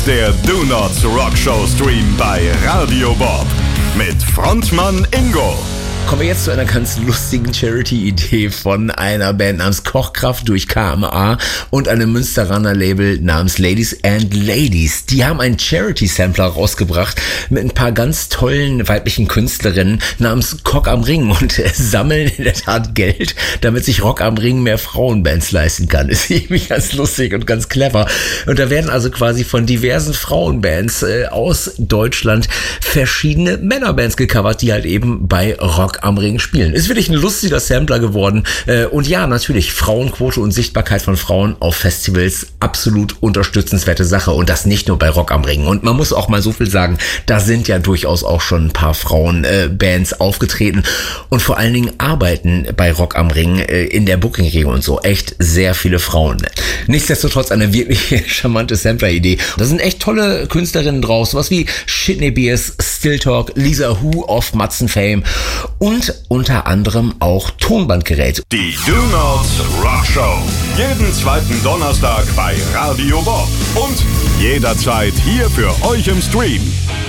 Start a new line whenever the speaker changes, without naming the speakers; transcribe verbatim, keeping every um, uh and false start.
ist der Do Not Rock Show Stream bei Radio Bob mit Frontmann Ingo.
Kommen wir jetzt zu einer ganz lustigen Charity-Idee von einer Band namens Kochkraft durch K M A und einem Münsteraner Label namens Ladies and Ladies. Die haben einen Charity-Sampler rausgebracht mit ein paar ganz tollen weiblichen Künstlerinnen namens Cock am Ring und sammeln in der Tat Geld, damit sich Rock am Ring mehr Frauenbands leisten kann. Ist irgendwie ganz lustig und ganz clever. Und da werden also quasi von diversen Frauenbands äh, aus Deutschland verschiedene Männerbands gecovert, die halt eben bei Rock am Ring spielen. Ist wirklich ein lustiger Sampler geworden. Und ja, natürlich, Frauenquote und Sichtbarkeit von Frauen auf Festivals, absolut unterstützenswerte Sache. Und das nicht nur bei Rock am Ring. Und man muss auch mal so viel sagen, da sind ja durchaus auch schon ein paar Frauenbands äh, aufgetreten. Und vor allen Dingen arbeiten bei Rock am Ring äh, in der Booking-Region und so echt sehr viele Frauen. Nichtsdestotrotz eine wirklich charmante Sampler-Idee. Da sind echt tolle Künstlerinnen draus. Sowas wie Shitney Beers, Still Talk, Lisa Who of Matzen Fame und unter anderem auch Tonbandgerät.
Die Do Not Rock Show. Jeden zweiten Donnerstag bei Radio Bob. Und jederzeit hier für euch im Stream.